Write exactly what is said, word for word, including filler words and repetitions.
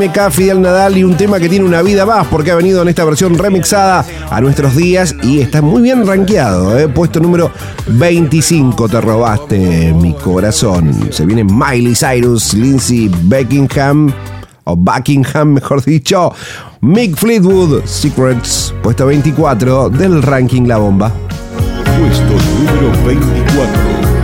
Fidel Nadal y un tema que tiene una vida más porque ha venido en esta versión remixada a nuestros días y está muy bien rankeado, ¿eh? Puesto número veinticinco, te robaste mi corazón. Se viene Miley Cyrus, Lindsey Buckingham, o Buckingham mejor dicho, Mick Fleetwood, Secrets, puesto veinticuatro del ranking La Bomba. Puesto número veinticuatro.